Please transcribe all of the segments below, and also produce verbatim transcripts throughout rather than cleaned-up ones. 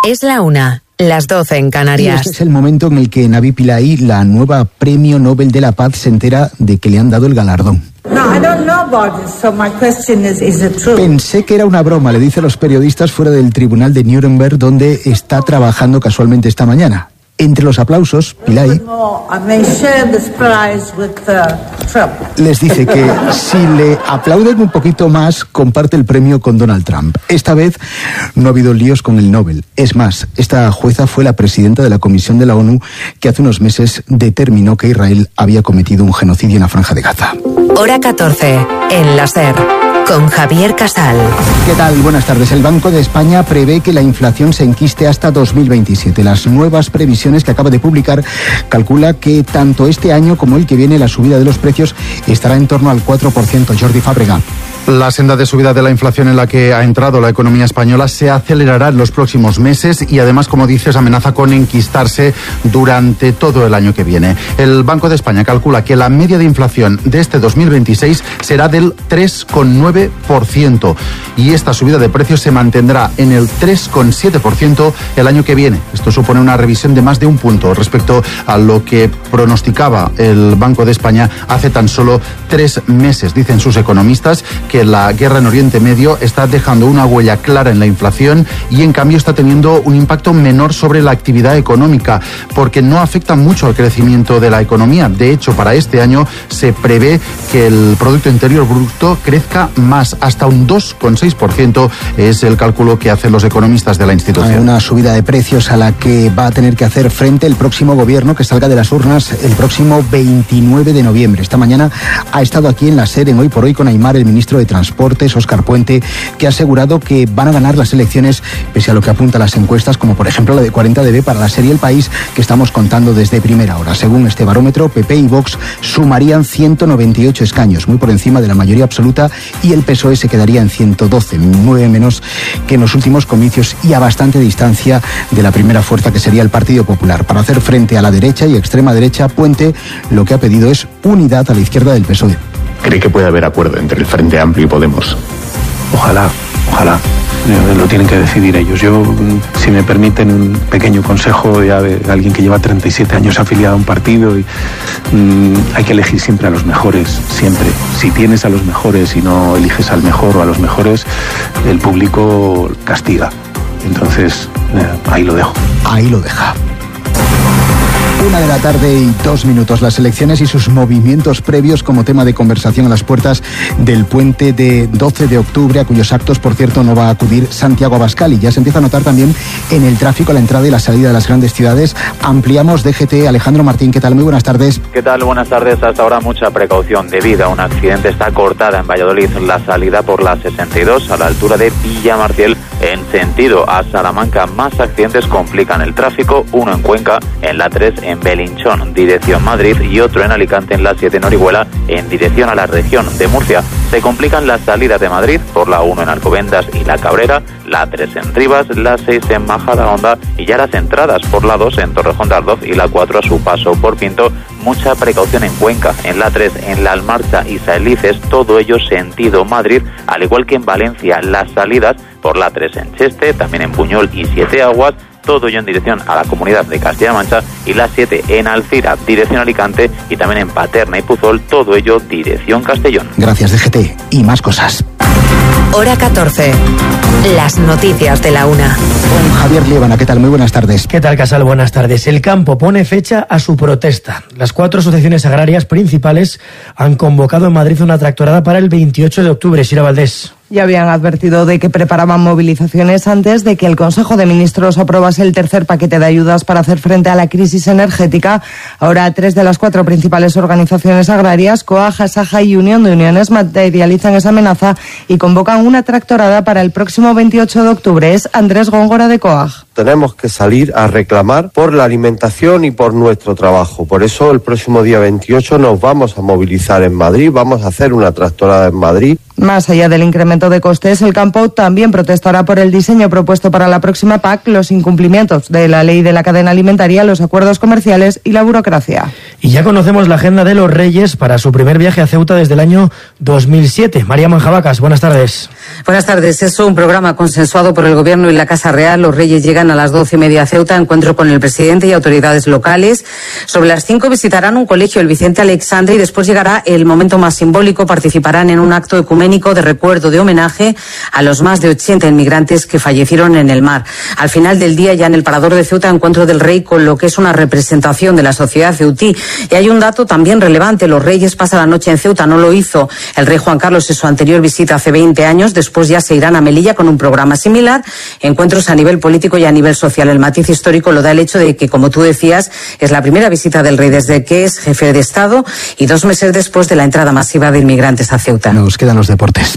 Es la una, las doce en Canarias. Y este es el momento en el que Navi Pillay, la nueva Premio Nobel de la Paz, se entera de que le han dado el galardón. No, I don't know about this, so my question is, is it true? Pensé que era una broma, le dice a los periodistas fuera del tribunal de Nuremberg, donde está trabajando casualmente esta mañana. Entre los aplausos, Pillay les dice que si le aplauden un poquito más, comparte el premio con Donald Trump. Esta vez no ha habido líos con el Nobel. Es más, esta jueza fue la presidenta de la Comisión de la ONU que hace unos meses determinó que Israel había cometido un genocidio en la Franja de Gaza. Hora catorce, en la SER, con Javier Casal. ¿Qué tal? Buenas tardes. El Banco de España prevé que la inflación se enquiste hasta dos mil veintisiete. Las nuevas previsiones que acaba de publicar calcula que tanto este año como el que viene la subida de los precios estará en torno al cuatro por ciento. Jordi Fábrega. La senda de subida de la inflación en la que ha entrado la economía española se acelerará en los próximos meses y además, como dices, amenaza con enquistarse durante todo el año que viene. El Banco de España calcula que la media de inflación de este dos mil veintiséis será del tres coma nueve por ciento y esta subida de precios se mantendrá en el tres coma siete por ciento el año que viene. Esto supone una revisión de más de un punto respecto a lo que pronosticaba el Banco de España hace tan solo tres meses. Dicen sus economistas que la guerra en Oriente Medio está dejando una huella clara en la inflación y en cambio está teniendo un impacto menor sobre la actividad económica porque no afecta mucho al crecimiento de la economía. De hecho, para este año se prevé que el Producto Interior Bruto crezca más, hasta un dos coma seis por ciento es el cálculo que hacen los economistas de la institución. Una subida de precios a la que va a tener que hacer frente el próximo gobierno que salga de las urnas el próximo veintinueve de noviembre. Esta mañana ha estado aquí en la SER en Hoy por Hoy con Aimar, el ministro de Transportes, Óscar Puente, que ha asegurado que van a ganar las elecciones pese a lo que apuntan las encuestas, como por ejemplo la de cuarenta D B para la serie El País, que estamos contando desde primera hora. Según este barómetro, P P y Vox sumarían ciento noventa y ocho escaños, muy por encima de la mayoría absoluta, y el P S O E se quedaría en ciento doce, nueve menos que en los últimos comicios y a bastante distancia de la primera fuerza, que sería el Partido Popular. Para hacer frente a la derecha y extrema derecha, Puente lo que ha pedido es unidad a la izquierda del P S O E. ¿Cree que puede haber acuerdo entre el Frente Amplio y Podemos? Ojalá, ojalá. Lo tienen que decidir ellos. Yo, si me permiten un pequeño consejo ya de alguien que lleva treinta y siete años afiliado a un partido, y mmm, hay que elegir siempre a los mejores, siempre. Si tienes a los mejores y no eliges al mejor o a los mejores, el público castiga. Entonces, eh, ahí lo dejo. Ahí lo deja. Una de la tarde y dos minutos. Las elecciones y sus movimientos previos como tema de conversación a las puertas del puente de doce de octubre, a cuyos actos, por cierto, no va a acudir Santiago Abascal. Y ya se empieza a notar también en el tráfico, la entrada y la salida de las grandes ciudades. Ampliamos D G T. Alejandro Martín, ¿qué tal? Muy buenas tardes. ¿Qué tal? Buenas tardes. Hasta ahora mucha precaución debido a un accidente. Está cortada en Valladolid la salida por la sesenta y dos a la altura de Villamarciel en sentido a Salamanca. Más accidentes complican el tráfico, uno en Cuenca, en la tres en Belinchón, dirección Madrid, y otro en Alicante en la siete en Orihuela, en dirección a la región de Murcia. Se complican las salidas de Madrid por la uno en Alcobendas y La Cabrera, la tres en Rivas, la seis en Majadahonda y ya las entradas por la dos en Torrejón de Ardoz y la cuatro a su paso por Pinto. Mucha precaución en Cuenca, en la tres en La Almarcha y Saelices, todo ello sentido Madrid, al igual que en Valencia, las salidas por la tres en Cheste, también en Buñol y Siete Aguas, todo ello en dirección a la Comunidad de Castilla-La Mancha, y la siete en Alcira, dirección Alicante, y también en Paterna y Puzol, todo ello dirección Castellón. Gracias, D G T. Y más cosas. Hora catorce. Las noticias de la una. Con Javier Liébana, ¿qué tal? Muy buenas tardes. ¿Qué tal, Casal? Buenas tardes. El campo pone fecha a su protesta. Las cuatro asociaciones agrarias principales han convocado en Madrid una tractorada para el veintiocho de octubre. Sira Valdés. Ya habían advertido de que preparaban movilizaciones antes de que el Consejo de Ministros aprobase el tercer paquete de ayudas para hacer frente a la crisis energética. Ahora, tres de las cuatro principales organizaciones agrarias, COAG, ASAJA y Unión de Uniones, materializan esa amenaza y convocan una tractorada para el próximo veintiocho de octubre. Es Andrés Góngora, de COAG. Tenemos que salir a reclamar por la alimentación y por nuestro trabajo. Por eso, el próximo día veintiocho nos vamos a movilizar en Madrid, vamos a hacer una tractorada en Madrid. Más allá del incremento de costes, el campo también protestará por el diseño propuesto para la próxima P A C, los incumplimientos de la ley de la cadena alimentaria, los acuerdos comerciales y la burocracia. Y ya conocemos la agenda de los Reyes para su primer viaje a Ceuta desde el año dos mil siete. María Manjabacas, buenas tardes. Buenas tardes. Es un programa consensuado por el Gobierno y la Casa Real. Los Reyes llegan a las doce y media a Ceuta, encuentro con el presidente y autoridades locales. Sobre las cinco visitarán un colegio, el Vicente Alexandre, y después llegará el momento más simbólico. Participarán en un acto ecuménico de recuerdo, de homenaje a los más de ochenta inmigrantes que fallecieron en el mar. Al final del día, ya en el Parador de Ceuta, encuentro del Rey con lo que es una representación de la sociedad ceutí. Y hay un dato también relevante. Los Reyes pasan la noche en Ceuta. No lo hizo el rey Juan Carlos en su anterior visita hace veinte años. Después ya se irán a Melilla con un programa similar. Encuentros a nivel político y a nivel social. El matiz histórico lo da el hecho de que, como tú decías, es la primera visita del rey desde que es jefe de Estado y dos meses después de la entrada masiva de inmigrantes a Ceuta. Nos quedan los deportes.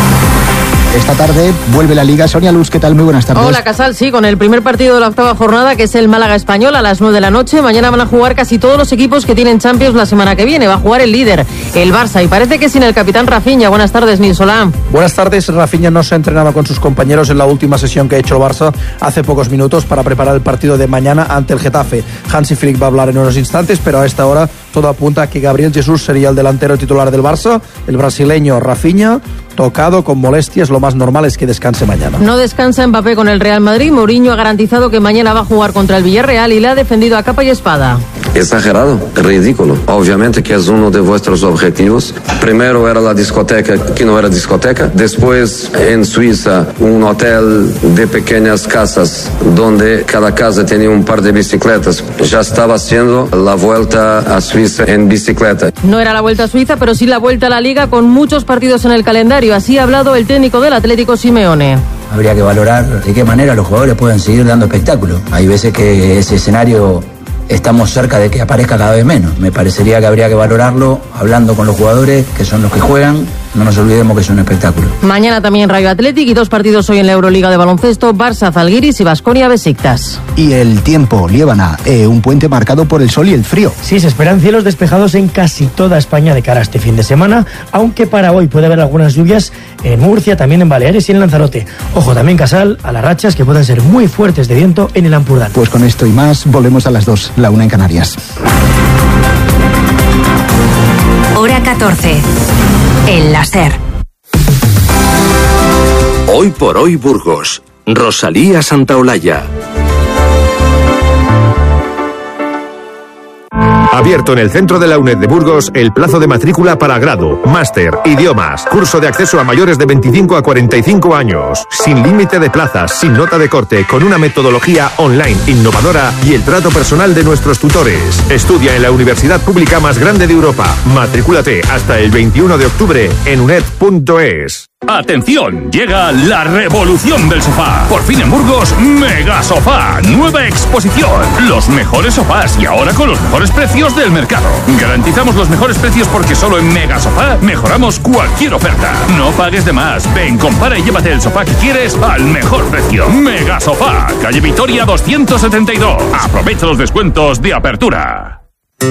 Esta tarde vuelve la Liga. Sonia Luz, ¿qué tal? Muy buenas tardes. Hola, Casal, sí, con el primer partido de la octava jornada, que es el Málaga Español, a las nueve de la noche. Mañana van a jugar casi todos los equipos que tienen Champions la semana que viene. Va a jugar el líder, el Barça, y parece que sin el capitán Rafinha. Buenas tardes, Nil Solán. Buenas tardes. Rafinha no se ha entrenado con sus compañeros en la última sesión que ha hecho el Barça hace pocos minutos para preparar el partido de mañana ante el Getafe. Hansi Flick va a hablar en unos instantes, pero a esta hora todo apunta a que Gabriel Jesús sería el delantero titular del Barça. El brasileño Rafinha, tocado con molestias, lo más normal es que descanse mañana. No descansa Mbappé con el Real Madrid. Mourinho ha garantizado que mañana va a jugar contra el Villarreal y le ha defendido a capa y espada. Exagerado, ridículo. Obviamente que es uno de vuestros objetivos. Primero era la discoteca, que no era discoteca. Después, en Suiza, un hotel de pequeñas casas, donde cada casa tenía un par de bicicletas. Ya estaba haciendo la vuelta a Suiza en bicicleta. No era la vuelta a Suiza, pero sí la vuelta a la Liga, con muchos partidos en el calendario. Así ha hablado el técnico del Atlético, Simeone. Habría que valorar de qué manera los jugadores pueden seguir dando espectáculo. Hay veces que ese escenario estamos cerca de que aparezca cada vez menos. Me parecería que habría que valorarlo hablando con los jugadores, que son los que juegan. No nos olvidemos que es un espectáculo. Mañana también Rayo Athletic y dos partidos hoy en la Euroliga de baloncesto: Barça Zalgiris y Baskonia Besiktas. Y el tiempo, Liébana, eh, un puente marcado por el sol y el frío. Sí, se esperan cielos despejados en casi toda España de cara a este fin de semana, aunque para hoy puede haber algunas lluvias en Murcia, también en Baleares y en Lanzarote. Ojo también, Casal, a las rachas que pueden ser muy fuertes de viento en el Ampurdán. Pues con esto y más volvemos a las dos, la una en Canarias. Hora catorce. El láser. Hoy por hoy Burgos. Rosalía Santaolalla. Abierto en el centro de la UNED de Burgos el plazo de matrícula para grado, máster, idiomas, curso de acceso a mayores de veinticinco a cuarenta y cinco años, sin límite de plazas, sin nota de corte, con una metodología online innovadora y el trato personal de nuestros tutores. Estudia en la universidad pública más grande de Europa. Matricúlate hasta el veintiuno de octubre en uned punto es. ¡Atención! Llega la revolución del sofá. Por fin en Burgos, Mega Sofá. Nueva exposición. Los mejores sofás y ahora con los mejores precios del mercado. Garantizamos los mejores precios porque solo en Mega Sofá mejoramos cualquier oferta. No pagues de más. Ven, compara y llévate el sofá que quieres al mejor precio. Mega Sofá. Calle Vitoria doscientos setenta y dos. Aprovecha los descuentos de apertura.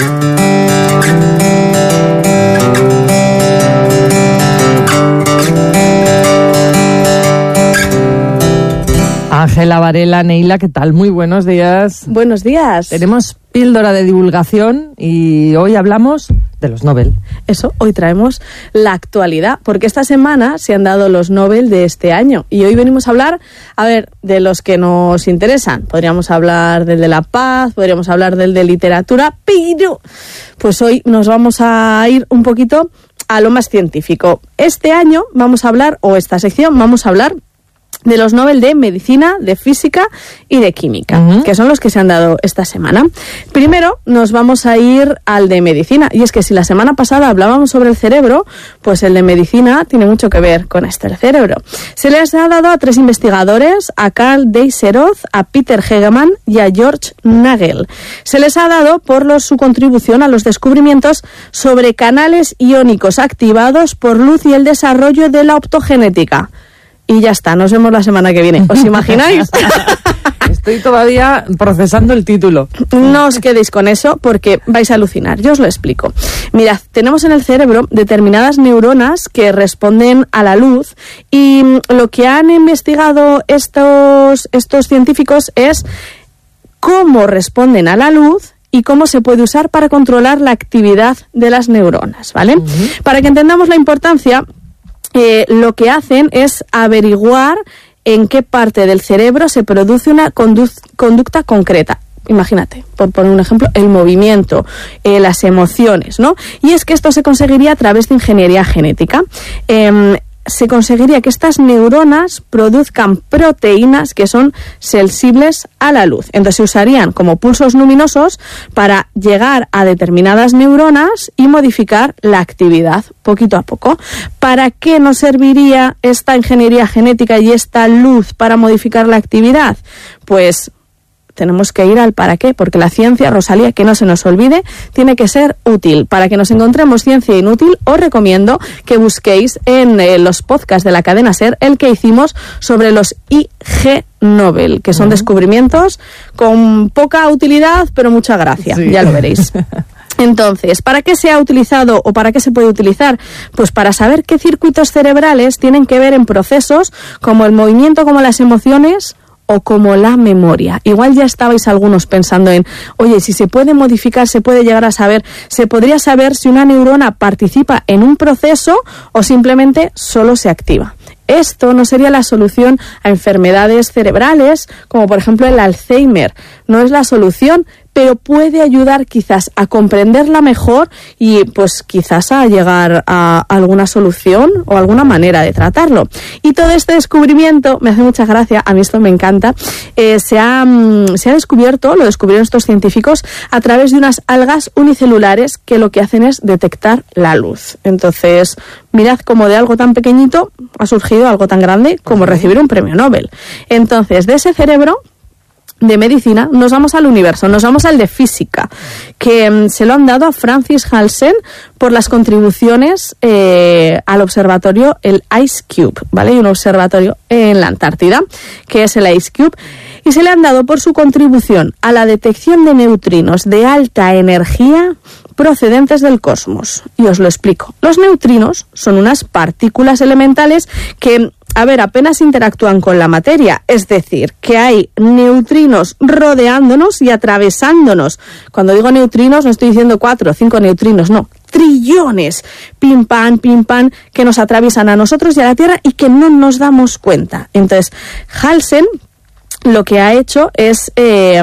Ángela Varela, Neila, ¿qué tal? Muy buenos días. Buenos días. Tenemos píldora de divulgación y hoy hablamos de los Nobel. Eso, hoy traemos la actualidad, porque esta semana se han dado los Nobel de este año y hoy venimos a hablar, a ver, de los que nos interesan. Podríamos hablar del de la paz, podríamos hablar del de literatura, pero pues hoy nos vamos a ir un poquito a lo más científico. Este año vamos a hablar, o esta sección, vamos a hablar de los Nobel de Medicina, de Física y de Química, uh-huh. que son los que se han dado esta semana. Primero nos vamos a ir al de Medicina, y es que si la semana pasada hablábamos sobre el cerebro, pues el de Medicina tiene mucho que ver con este, el cerebro. Se les ha dado a tres investigadores, a Carl Deisseroth, a Peter Hegemann y a George Nagel. Se les ha dado por los, su contribución a los descubrimientos sobre canales iónicos activados por luz y el desarrollo de la optogenética. Y ya está, nos vemos la semana que viene. ¿Os imagináis? Estoy todavía procesando el título. No os quedéis con eso porque vais a alucinar. Yo os lo explico. Mirad, tenemos en el cerebro determinadas neuronas que responden a la luz y lo que han investigado estos, estos científicos es cómo responden a la luz y cómo se puede usar para controlar la actividad de las neuronas, ¿vale? Uh-huh. Para que entendamos la importancia, eh, lo que hacen es averiguar en qué parte del cerebro se produce una condu- conducta concreta. Imagínate, por poner un ejemplo, el movimiento, eh, las emociones, ¿no? Y es que esto se conseguiría a través de ingeniería genética. Eh, se conseguiría que estas neuronas produzcan proteínas que son sensibles a la luz. Entonces se usarían como pulsos luminosos para llegar a determinadas neuronas y modificar la actividad poquito a poco. ¿Para qué nos serviría esta ingeniería genética y esta luz para modificar la actividad? Pues tenemos que ir al para qué, porque la ciencia, Rosalía, que no se nos olvide, tiene que ser útil. Para que nos encontremos ciencia inútil, os recomiendo que busquéis en eh, los podcasts de la cadena SER el que hicimos sobre los I G Nobel, que son uh-huh. descubrimientos con poca utilidad, pero mucha gracia. Sí. Ya lo veréis. Entonces, ¿para qué se ha utilizado o para qué se puede utilizar? Pues para saber qué circuitos cerebrales tienen que ver en procesos como el movimiento, como las emociones o como la memoria. Igual ya estabais algunos pensando en, oye, si se puede modificar, se puede llegar a saber, se podría saber si una neurona participa en un proceso o simplemente solo se activa. Esto no sería la solución a enfermedades cerebrales, como por ejemplo el Alzheimer. No es la solución, pero puede ayudar quizás a comprenderla mejor y pues quizás a llegar a alguna solución o alguna manera de tratarlo. Y todo este descubrimiento me hace mucha gracia, a mí esto me encanta, eh, se, ha, se ha descubierto, lo descubrieron estos científicos a través de unas algas unicelulares que lo que hacen es detectar la luz. Entonces, mirad cómo de algo tan pequeñito ha surgido algo tan grande como recibir un premio Nobel. Entonces, de ese cerebro de medicina, nos vamos al universo, nos vamos al de física, que um, se lo han dado a Francis Halsen por las contribuciones eh, al observatorio, el Ice Cube, ¿vale? Hay un observatorio en la Antártida, que es el Ice Cube, y se le han dado por su contribución a la detección de neutrinos de alta energía procedentes del cosmos. Y os lo explico. Los neutrinos son unas partículas elementales que, a ver, apenas interactúan con la materia, es decir, que hay neutrinos rodeándonos y atravesándonos. Cuando digo neutrinos no estoy diciendo cuatro o cinco neutrinos, no, trillones, pim pam, pim pam, que nos atraviesan a nosotros y a la Tierra y que no nos damos cuenta. Entonces, Halsen lo que ha hecho es eh,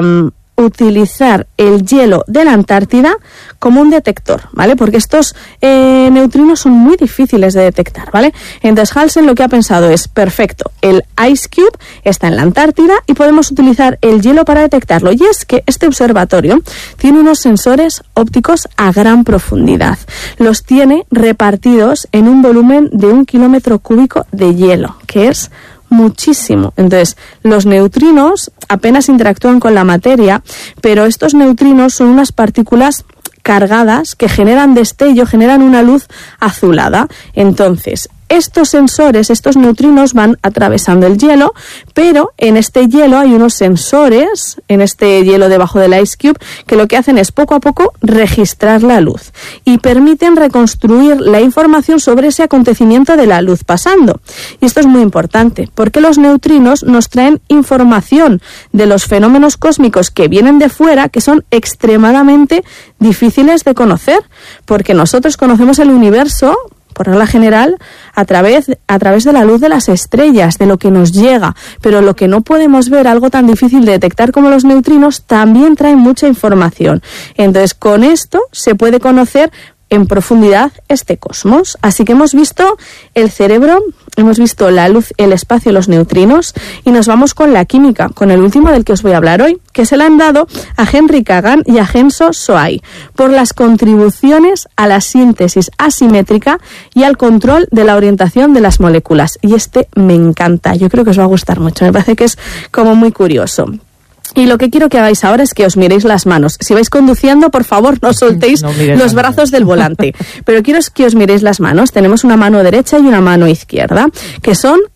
utilizar el hielo de la Antártida como un detector, ¿vale? Porque estos eh, neutrinos son muy difíciles de detectar, ¿vale? Entonces Halsen lo que ha pensado es, perfecto, el Ice Cube está en la Antártida y podemos utilizar el hielo para detectarlo. Y es que este observatorio tiene unos sensores ópticos a gran profundidad. Los tiene repartidos en un volumen de un kilómetro cúbico de hielo, que es muchísimo. Entonces, los neutrinos apenas interactúan con la materia, pero estos neutrinos son unas partículas cargadas que generan destello, generan una luz azulada. Entonces, estos sensores, estos neutrinos van atravesando el hielo, pero en este hielo hay unos sensores, en este hielo debajo del Ice Cube, que lo que hacen es poco a poco registrar la luz y permiten reconstruir la información sobre ese acontecimiento de la luz pasando. Y esto es muy importante, porque los neutrinos nos traen información de los fenómenos cósmicos que vienen de fuera, que son extremadamente difíciles de conocer, porque nosotros conocemos el universo por regla general, a través, a través de la luz de las estrellas, de lo que nos llega. Pero lo que no podemos ver, algo tan difícil de detectar como los neutrinos, también trae mucha información. Entonces, con esto se puede conocer en profundidad este cosmos. Así que hemos visto el cerebro, hemos visto la luz, el espacio, los neutrinos, y nos vamos con la química, con el último del que os voy a hablar hoy, que se le han dado a Henry Kagan y a Genso Soay por las contribuciones a la síntesis asimétrica y al control de la orientación de las moléculas. Y este me encanta, yo creo que os va a gustar mucho, me parece que es como muy curioso. Y lo que quiero que hagáis ahora es que os miréis las manos. Si vais conduciendo, por favor, no soltéis no los brazos del volante. Pero quiero que os miréis las manos. Tenemos una mano derecha y una mano izquierda, que son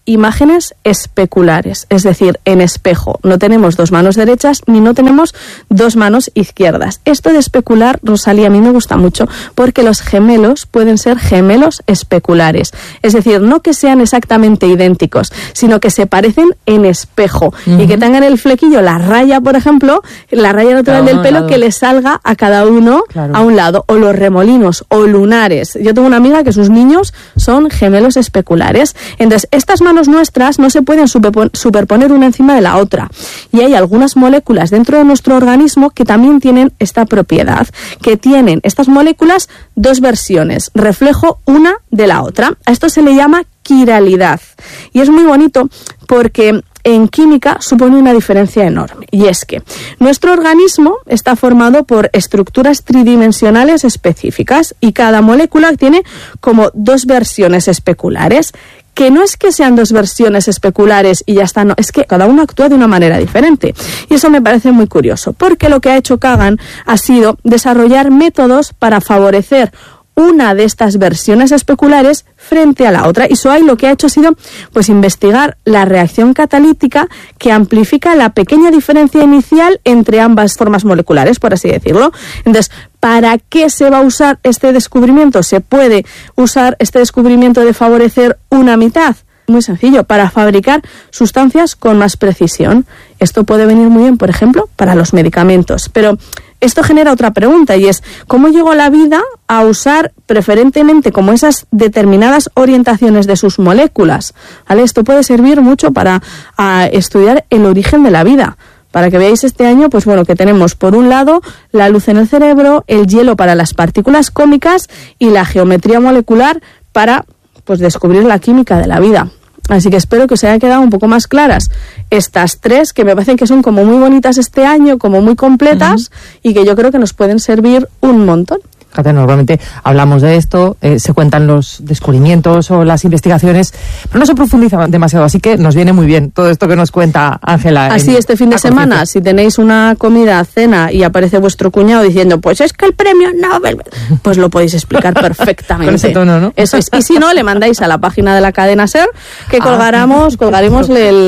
imágenes especulares, es decir, en espejo. No tenemos dos manos derechas ni no tenemos dos manos izquierdas. Esto de especular, Rosalía, a mí me gusta mucho porque los gemelos pueden ser gemelos especulares. Es decir, no que sean exactamente idénticos, sino que se parecen en espejo uh-huh. y que tengan el flequillo, la raya, por ejemplo, la raya natural del pelo que le salga a cada uno claro. a un lado, o los remolinos o lunares. Yo tengo una amiga que sus niños son gemelos especulares. Entonces, estas manos nuestras no se pueden superponer una encima de la otra. Y hay algunas moléculas dentro de nuestro organismo que también tienen esta propiedad, que tienen estas moléculas dos versiones, reflejo una de la otra. A esto se le llama quiralidad. Y es muy bonito porque en química supone una diferencia enorme, y es que nuestro organismo está formado por estructuras tridimensionales específicas y cada molécula tiene como dos versiones especulares, que no es que sean dos versiones especulares y ya está, no, es que cada uno actúa de una manera diferente. Y eso me parece muy curioso, porque lo que ha hecho Kagan ha sido desarrollar métodos para favorecer una de estas versiones especulares frente a la otra. Y Soay lo que ha hecho ha sido pues investigar la reacción catalítica que amplifica la pequeña diferencia inicial entre ambas formas moleculares, por así decirlo. Entonces, ¿para qué se va a usar este descubrimiento? ¿Se puede usar este descubrimiento de favorecer una mitad? Muy sencillo, para fabricar sustancias con más precisión. Esto puede venir muy bien, por ejemplo, para los medicamentos. Pero esto genera otra pregunta, y es ¿cómo llegó la vida a usar preferentemente como esas determinadas orientaciones de sus moléculas? ¿Vale? Esto puede servir mucho para a, estudiar el origen de la vida. Para que veáis este año, pues bueno, que tenemos por un lado la luz en el cerebro, el hielo para las partículas cómicas y la geometría molecular para pues descubrir la química de la vida. Así que espero que os haya quedado un poco más claras estas tres, que me parecen que son como muy bonitas este año, como muy completas, uh-huh. y que yo creo que nos pueden servir un montón. Fíjate, normalmente hablamos de esto, eh, se cuentan los descubrimientos o las investigaciones, pero no se profundiza demasiado, así que nos viene muy bien todo esto que nos cuenta Ángela. Así este fin de semana, si tenéis una comida, cena, y aparece vuestro cuñado diciendo, pues es que el premio Nobel, pues lo podéis explicar perfectamente. Con ese tono, ¿no? Eso es. Y si no, le mandáis a la página de la cadena SER, que colgaremos, ah, colgaremos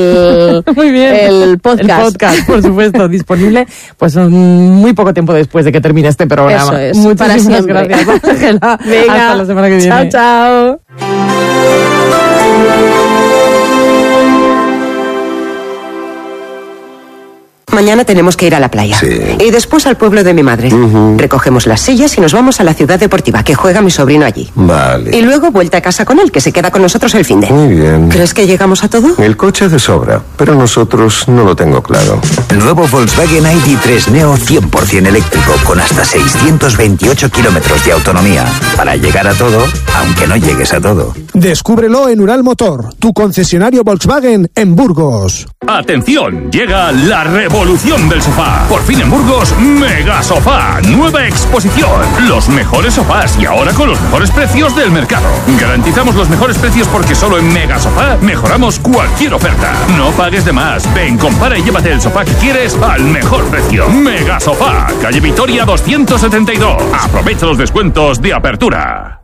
el, muy bien. el podcast. El podcast, por supuesto, disponible pues muy poco tiempo después de que termine este programa. Eso es, Muchísimas para siempre. Gracias, Ángela. Venga, hasta la semana que viene. Chao, chao. Mañana tenemos que ir a la playa. Sí. Y después al pueblo de mi madre. Uh-huh. Recogemos las sillas y nos vamos a la ciudad deportiva, que juega mi sobrino allí. Vale. Y luego vuelta a casa con él, que se queda con nosotros el finde. Muy bien. ¿Crees que llegamos a todo? El coche de sobra, pero nosotros no lo tengo claro. Nuevo Volkswagen I D tres Neo cien por ciento eléctrico, con hasta seiscientos veintiocho kilómetros de autonomía. Para llegar a todo, aunque no llegues a todo. Descúbrelo en Ural Motor, tu concesionario Volkswagen en Burgos. ¡Atención! Llega la revolución del sofá. Por fin en Burgos, Mega Sofá. Nueva exposición. Los mejores sofás y ahora con los mejores precios del mercado. Garantizamos los mejores precios porque solo en Mega Sofá mejoramos cualquier oferta. No pagues de más. Ven, compara y llévate el sofá que quieres al mejor precio. Mega Sofá. Calle Vitoria doscientos setenta y dos. Aprovecha los descuentos de apertura.